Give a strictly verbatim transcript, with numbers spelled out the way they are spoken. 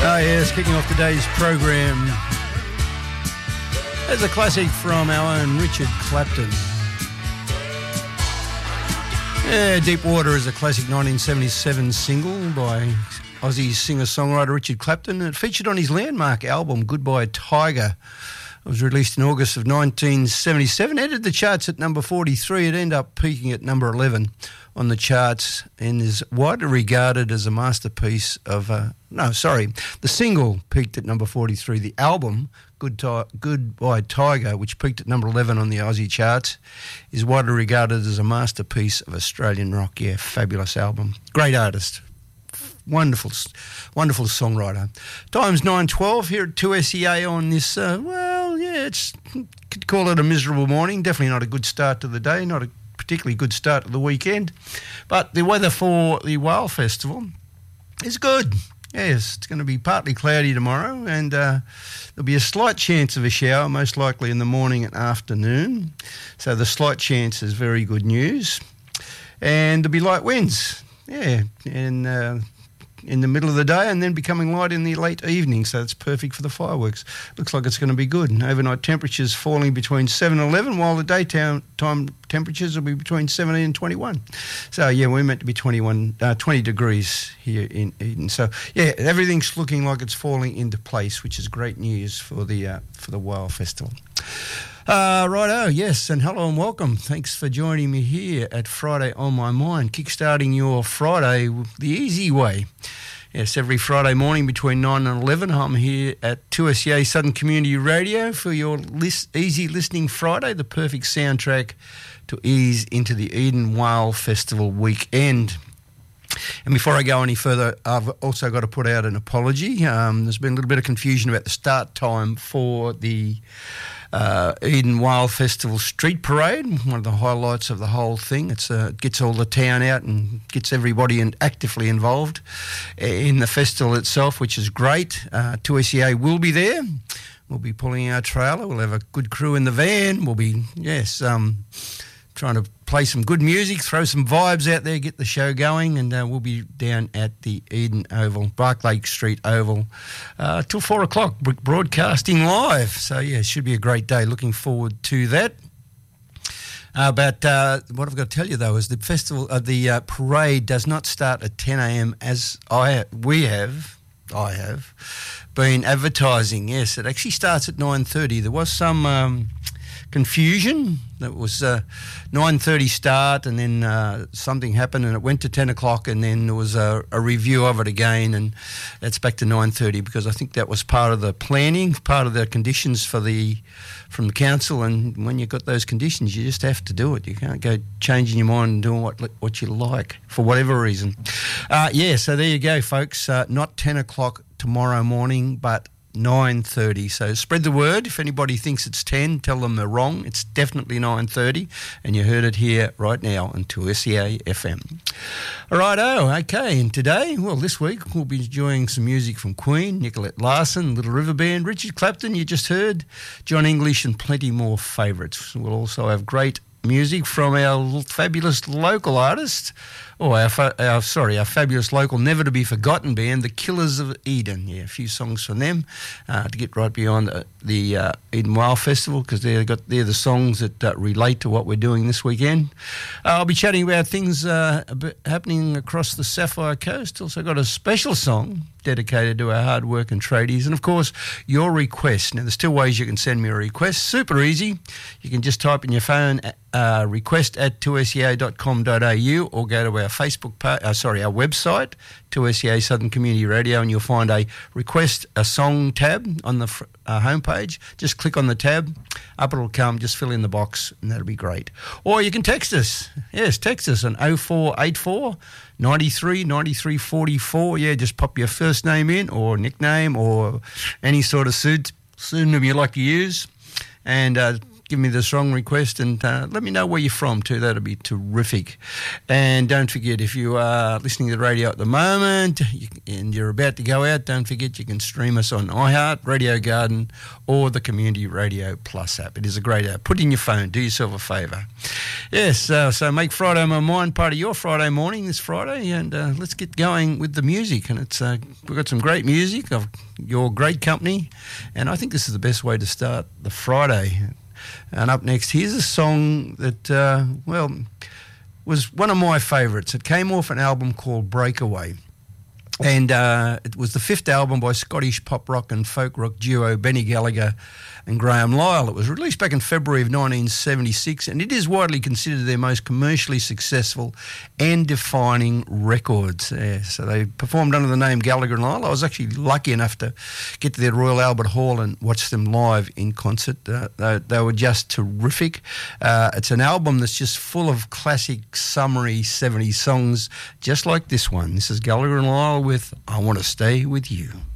Oh yes, kicking off today's program. There's a classic from our own Richard Clapton. Yeah, Deep Water is a classic nineteen seventy-seven single by Aussie singer-songwriter Richard Clapton. It featured on his landmark album Goodbye Tiger. It was released in August of nineteen seventy-seven. Entered the charts at number forty-three. It ended up peaking at number eleven on the charts and is widely regarded as a masterpiece of... Uh, no, sorry. The single peaked at number forty-three. The album, Good Ti- Goodbye Tiger, which peaked at number eleven on the Aussie charts, is widely regarded as a masterpiece of Australian rock. Yeah, fabulous album. Great artist. Wonderful, wonderful songwriter. Time's nine twelve here at two S E A on this, uh, well, yeah, it's could call it a miserable morning. Definitely not a good start to the day, not a particularly good start to the weekend. But the weather for the Whale Festival is good. Yes, it's going to be partly cloudy tomorrow, and uh, there'll be a slight chance of a shower, most likely in the morning and afternoon. So the slight chance is very good news. And there'll be light winds, yeah, and... Uh, in the middle of the day and then becoming light in the late evening, so it's perfect for the fireworks. Looks like it's going to be good. And overnight temperatures falling between seven and eleven, while the daytime time temperatures will be between seventeen and twenty-one. So, yeah, we're meant to be twenty-one, uh, twenty degrees here in Eden. So, yeah, everything's looking like it's falling into place, which is great news for the uh, for the Whale Festival. Uh, righto, yes, and hello and welcome. Thanks for joining me here at Friday on My Mind, kickstarting your Friday the easy way. Yes, every Friday morning between nine and eleven, I'm here at two S E A Southern Community Radio for your list, Easy Listening Friday, the perfect soundtrack to ease into the Eden Whale Festival weekend. And before I go any further, I've also got to put out an apology. Um, there's been a little bit of confusion about the start time for the uh, Eden Whale Festival Street Parade, one of the highlights of the whole thing. It's, uh, it gets all the town out and gets everybody in, actively involved in the festival itself, which is great. Uh, two S E A will be there. We'll be pulling our trailer. We'll have a good crew in the van. We'll be, yes... Um, trying to play some good music, throw some vibes out there, get the show going, and uh, we'll be down at the Eden Oval, Barclay Street Oval, uh, till four o'clock, broadcasting live. So, yeah, it should be a great day. Looking forward to that. Uh, but uh, what I've got to tell you, though, is the festival, uh, the uh, parade does not start at ten a.m. as I we have, I have, been advertising. Yes, it actually starts at nine thirty. There was some... Um, confusion. It was uh, nine thirty start, and then uh, something happened and it went to ten o'clock, and then there was a, a review of it again, and that's back to nine thirty, because I think that was part of the planning, part of the conditions for the from the council. And when you've got those conditions, you just have to do it. You can't go changing your mind and doing what what you like for whatever reason. Uh, yeah, so there you go, folks. Uh, not ten o'clock tomorrow morning, but nine thirty. So spread the word. If anybody thinks it's ten, tell them they're wrong. It's definitely nine thirty, and you heard it here right now on two S E A F M. All right, oh, okay. And today, well, this week, we'll be enjoying some music from Queen, Nicolette Larson, Little River Band, Richard Clapton, you just heard, John English, and plenty more favourites. We'll also have great music from our fabulous local artist, or our, fa- our sorry, our fabulous local never-to-be-forgotten band, the Killers of Eden. Yeah, a few songs from them uh, to get right beyond the, the uh, Eden Whale Festival, because they're got they're the songs that uh, relate to what we're doing this weekend. Uh, I'll be chatting about things uh, a bit happening across the Sapphire Coast. Also got a special song dedicated to our hard work and tradies, and of course your requests. Now there's two ways you can send me a request. Super easy. You can just type in your phone uh, request at two S E A dot com dot a u, or go to our Facebook page, uh, sorry, our website, two S E A Southern Community Radio, and you'll find a request a song tab on the fr- uh, homepage. Just click on the tab, up it'll come, just fill in the box, and that'll be great. Or you can text us. Yes, text us on oh four eight four, nine three, nine three four four. Yeah, just pop your first name in, or nickname, or any sort of pseudonym you like to use, and uh, give me the song request and uh, let me know where you're from too. That'll be terrific. And don't forget, if you are listening to the radio at the moment you, and you're about to go out, don't forget you can stream us on iHeart, Radio Garden, or the Community Radio Plus app. It is a great app. Put it in your phone. Do yourself a favour. Yes, uh, so make Friday My Mind part of your Friday morning this Friday, and uh, let's get going with the music. And it's uh, we've got some great music of your great company, and I think this is the best way to start the Friday. And up next, here's a song that, uh, well, was one of my favourites. It came off an album called Breakaway. And uh, it was the fifth album by Scottish pop rock and folk rock duo Benny Gallagher and Graham Lyle. It was released back in February of nineteen seventy-six, and it is widely considered their most commercially successful and defining records. Yeah, so they performed under the name Gallagher and Lyle. I was actually lucky enough to get to the Royal Albert Hall and watch them live in concert. Uh, they, they were just terrific. Uh, it's an album that's just full of classic, summery seventies songs, just like this one. This is Gallagher and Lyle with I Want to Stay With You.